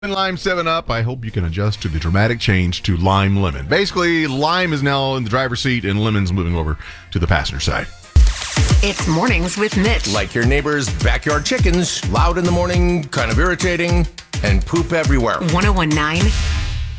Lime 7-Up, I hope you can adjust to the dramatic change to Lime Lemon. Basically, Lime is now in the driver's seat and Lemon's moving over to the passenger side. It's Mornings with Mitch. Like your neighbor's backyard chickens, loud in the morning, kind of irritating, and poop everywhere. 1019